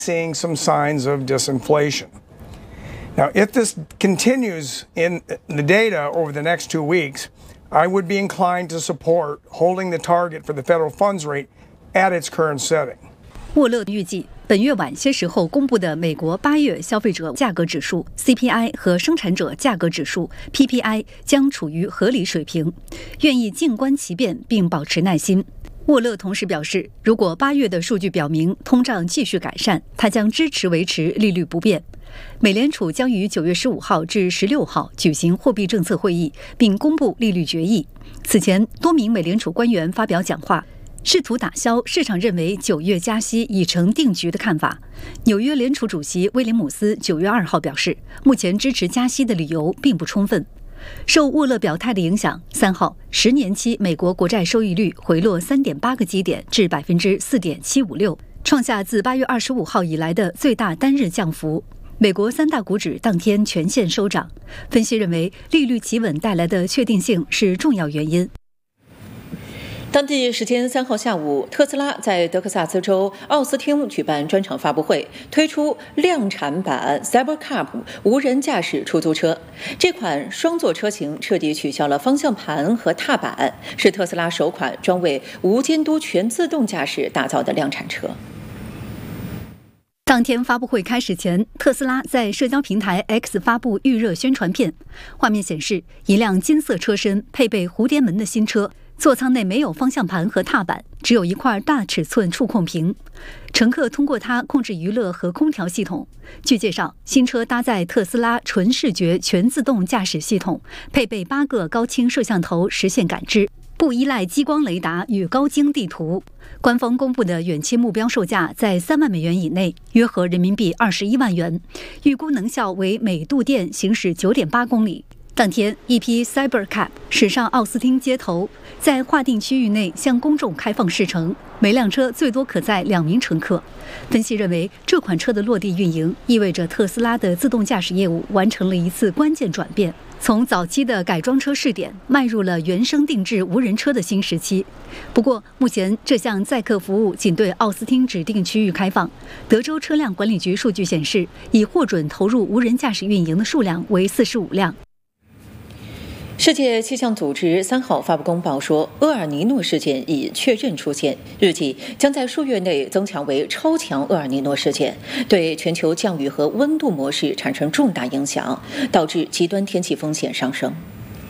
seeing some signs of disinflation. Now, if this continues in the data over the next 2 weeks, I would be inclined to support holding the target for the federal funds rate at its current setting. 沃勒预计，本月晚些时候公布的美国8月消费者价格指数 CPI 和生产者价格指数 PPI 将处于合理水平，愿意静观其变并保持耐心。沃勒同时表示，如果8月的数据表明通胀继续改善，他将支持维持利率不变。美联储将于9月15号至16号举行货币政策会议，并公布利率决议。此前，多名美联储官员发表讲话，试图打消市场认为9月加息已成定局的看法。纽约联储主席威廉姆斯9月2号表示，目前支持加息的理由并不充分。受沃勒表态的影响，3号10年期美国国债收益率回落3.8个基点至 4.756%， 创下自8月25号以来的最大单日降幅。美国3大股指当天全线收涨，分析认为利率企稳带来的确定性是重要原因。 当地时间3号下午，特斯拉在德克萨斯州奥斯汀举办专场发布会，推出量产版 Cybercab 无人驾驶出租车。这款双座车型彻底取消了方向盘和踏板，是特斯拉首款专为无监督全自动驾驶打造的量产车。 当天发布会开始前，特斯拉在社交平台 X 发布预热宣传片，画面显示一辆金色车身配备蝴蝶门的新车，座舱内没有方向盘和踏板，只有一块大尺寸触控屏，乘客通过它控制娱乐和空调系统。据介绍，新车搭载特斯拉纯视觉全自动驾驶系统，配备8个高清摄像头实现感知，不依赖激光雷达与高精地图。官方公布的远期目标售价在3万美元以内，约合人民币21万元，预估能效为每度电行驶 9.8 公里。当天，一批 Cybercab 驶上奥斯汀街头，在划定区域内向公众开放试乘，每辆车最多可载2名乘客。分析认为，这款车的落地运营意味着特斯拉的自动驾驶业务完成了一次关键转变，从早期的改装车试点迈入了原生定制无人车的新时期。不过，目前这项载客服务仅对奥斯汀指定区域开放。德州车辆管理局数据显示，已获准投入无人驾驶运营的数量为45辆。 世界气象组织3号发布公报说，厄尔尼诺事件已确认出现，预计将在数月内增强为超强厄尔尼诺事件，对全球降雨和温度模式产生重大影响，导致极端天气风险上升。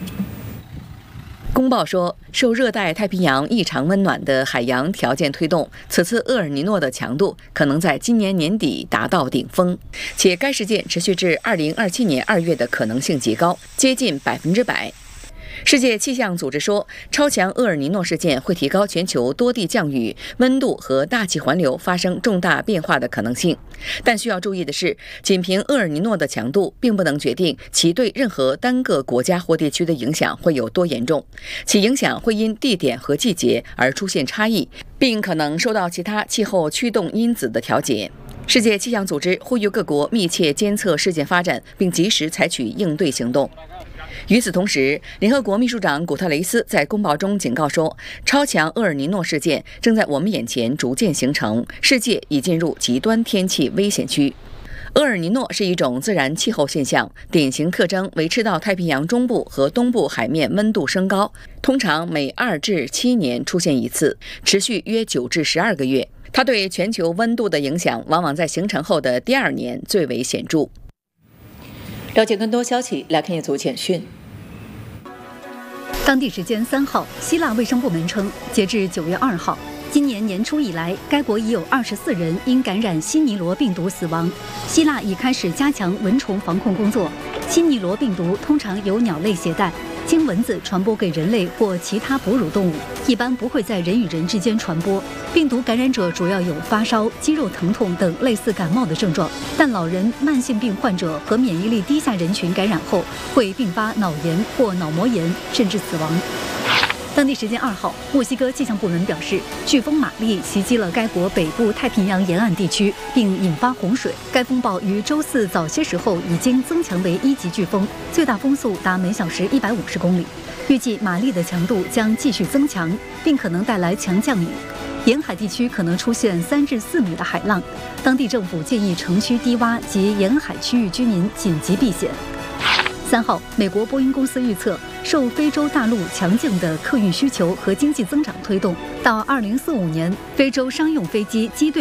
公报说，受热带太平洋异常温暖的海洋条件推动，此次厄尔尼诺的强度可能在今年年底达到顶峰，且该事件持续至2027年2月的可能性极高，接近100%。世界气象组织说，超强厄尔尼诺事件会提高全球多地降雨、温度和大气环流发生重大变化的可能性。但需要注意的是，仅凭厄尔尼诺的强度，并不能决定其对任何单个国家或地区的影响会有多严重，其影响会因地点和季节而出现差异，并可能受到其他气候驱动因子的调节。世界气象组织呼吁各国密切监测事件发展，并及时采取应对行动。与此同时，联合国秘书长古特雷斯在公报中警告说，超强厄尔尼诺事件正在我们眼前逐渐形成，世界已进入极端天气危险区。厄尔尼诺是一种自然气候现象，典型特征为赤道太平洋中部和东部海面温度升高，通常每2至7年出现一次，持续约9至12个月。它对全球温度的影响往往在形成后的第2年最为显著。 了解更多消息，来看一组简讯。 当地时间3号，希腊卫生部门称，截至9月2号，今年年初以来，该国已有24人因感染西尼罗病毒死亡。希腊已开始加强蚊虫防控工作。西尼罗病毒通常由鸟类携带，经蚊子传播给人类或其他哺乳动物，一般不会在人与人之间传播。病毒感染者主要有发烧、肌肉疼痛等类似感冒的症状，但老人、慢性病患者和免疫力低下人群感染后会并发脑炎或脑膜炎，甚至死亡。当地时间2号，墨西哥气象部门表示，飓风玛丽袭击了该国北部太平洋沿岸地区，并引发洪水。该风暴于周四早些时候已经增强为1级飓风，最大风速达每小时150公里。预计玛丽的强度将继续增强，并可能带来强降雨。 沿海地区可能出现3至4米的海浪，当地政府建议城区低洼及沿海区域居民紧急避险。3号，美国波音公司预测，受非洲大陆强劲的客运需求和经济增长推动，到2045年，非洲商用飞机机队